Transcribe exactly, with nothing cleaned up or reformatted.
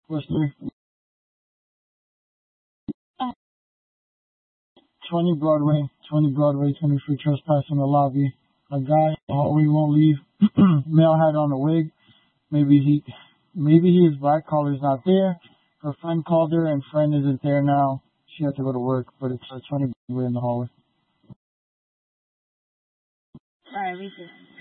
What's three? twenty Broadway, twenty Broadway, twenty for trespass in the lobby. A guy, oh, we won't leave. Male had on a wig. Maybe he, maybe his black collar's not there. Her friend called her, and friend isn't there now. She had to go to work, but it's uh, twenty Broadway in the hallway. Alright, read this.